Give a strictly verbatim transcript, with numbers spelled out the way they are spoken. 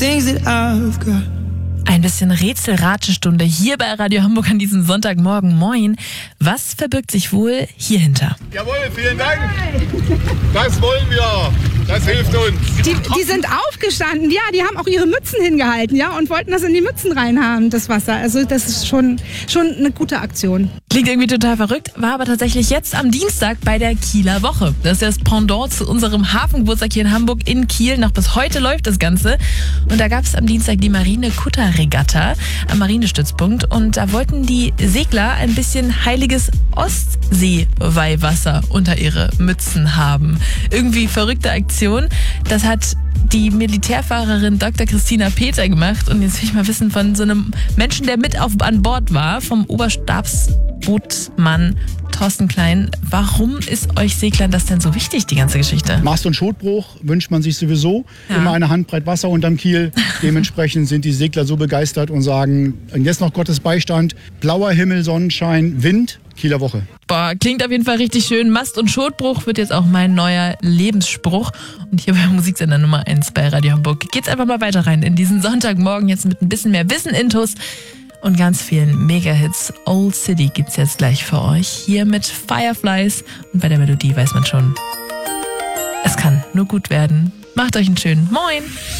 things that I've got. Ein bisschen Rätsel-Ratestunde hier bei Radio Hamburg an diesem Sonntagmorgen. Moin. Was verbirgt sich wohl hier hinter? Jawohl, vielen Dank. Das wollen wir. Das hilft uns. Die, die sind aufgestanden, ja, die haben auch ihre Mützen hingehalten, ja, und wollten das in die Mützen reinhaben, das Wasser. Also das ist schon, schon eine gute Aktion. Klingt irgendwie total verrückt, war aber tatsächlich jetzt am Dienstag bei der Kieler Woche. Das ist das Pendant zu unserem Hafengeburtstag hier in Hamburg in Kiel. Noch bis heute läuft das Ganze. Und da gab es am Dienstag die Marine-Kutter-Regatta am Marinestützpunkt. Und da wollten die Segler ein bisschen heiliges Ostseeweihwasser unter ihre Mützen haben. Irgendwie verrückte Aktion. Das hat die Militärfahrerin Doktor Christina Peter gemacht. Und jetzt will ich mal wissen von so einem Menschen, der mit auf, an Bord war, vom Oberstabsbootsmann Thorsten Klein. Warum ist euch Seglern das denn so wichtig, die ganze Geschichte? Mast- und Schotbruch wünscht man sich sowieso. Ja. Immer eine Handbreit Wasser unterm Kiel. Dementsprechend sind die Segler so begeistert und sagen, und jetzt noch Gottes Beistand, blauer Himmel, Sonnenschein, Wind, Kieler Woche. Boah, klingt auf jeden Fall richtig schön. Mast- und Schotbruch wird jetzt auch mein neuer Lebensspruch. Und hier bei Musiksender Nummer eins bei Radio Hamburg geht's einfach mal weiter rein in diesen Sonntagmorgen jetzt mit ein bisschen mehr Wissen-Intus und ganz vielen Mega-Hits. Old City gibt's jetzt gleich für euch. Hier mit Fireflies. Und bei der Melodie weiß man schon, es kann nur gut werden. Macht euch einen schönen Moin!